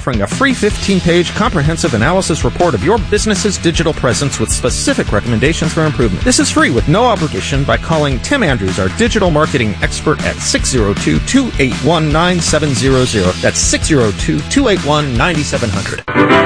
offering a free 15-page comprehensive analysis report of your business's digital presence with specific recommendations for improvement. This is free with no obligation by calling Tim Andrews, our digital marketing expert, at 602-281-9700. That's 602-281-9700.